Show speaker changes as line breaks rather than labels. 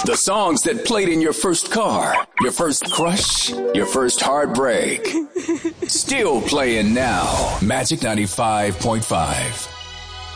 The songs that played in your first car, your first crush, your first heartbreak. Still playing now. Magic 95.5.